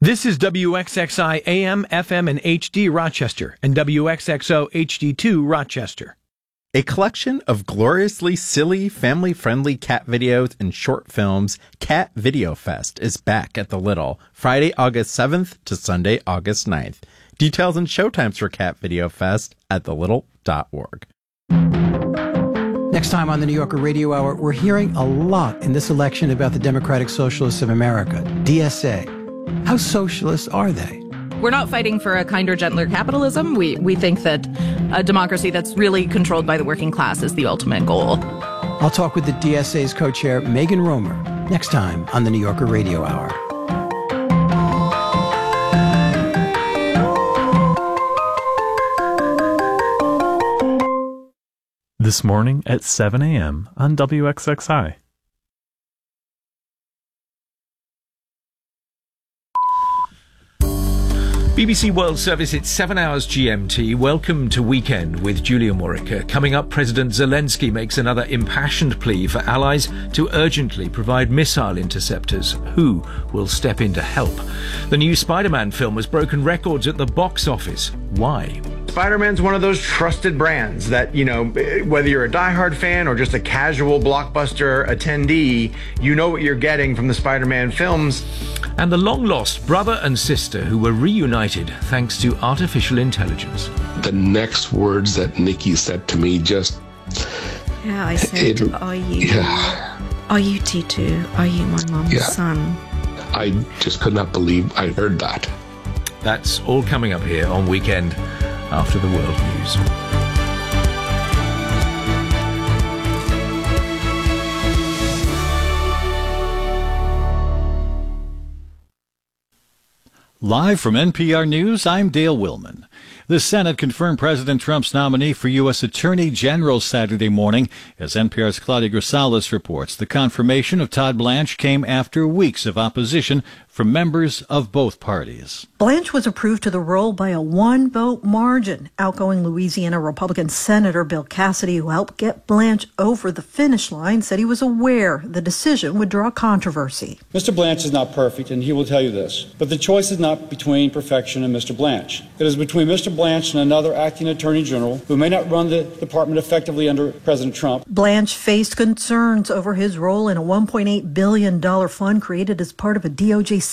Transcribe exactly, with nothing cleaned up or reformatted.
This is W X X I A M, F M, and H D Rochester and W X X O H D two Rochester. A collection of gloriously silly, family-friendly cat videos and short films, Cat Video Fest, is back at the Little, Friday, August seventh to Sunday, August ninth. Details and showtimes for Cat Video Fest at the little dot org. Next time on the New Yorker Radio Hour, we're hearing a lot in this election about the Democratic Socialists of America, D S A. How socialist are they? We're not fighting for a kinder, gentler capitalism. We we think that a democracy that's really controlled by the working class is the ultimate goal. I'll talk with the D S A's co-chair, Megan Romer, next time on the New Yorker Radio Hour. This morning at seven a.m. on W X X I. B B C World Service, it's seven hours G M T. Welcome to Weekend with Julia Morica. Coming up, President Zelensky makes another impassioned plea for allies to urgently provide missile interceptors. Who will step in to help? The new Spider-Man film has broken records at the box office. Why? Spider-Man's one of those trusted brands that, you know, whether you're a diehard fan or just a casual blockbuster attendee, you know what you're getting from the Spider-Man films. And the long-lost brother and sister who were reunited thanks to artificial intelligence. The next words that Nikki said to me just... Yeah, I said, it, are you... Yeah. Are you T two? Are you my mum's yeah. son? I just could not believe I heard that. That's all coming up here on Weekend after the world news. Live from N P R News, I'm Dale Willman. The Senate confirmed President Trump's nominee for U S Attorney General Saturday morning. As N P R's Claudia Grisales reports, the confirmation of Todd Blanche came after weeks of opposition from members of both parties. Blanche was approved to the role by a one-vote margin. Outgoing Louisiana Republican Senator Bill Cassidy, who helped get Blanche over the finish line, said he was aware the decision would draw controversy. Mister Blanche is not perfect, and he will tell you this. But the choice is not between perfection and Mister Blanche. It is between Mister Blanche and another acting attorney general who may not run the department effectively under President Trump. Blanche faced concerns over his role in a one point eight billion dollars fund created as part of a D O J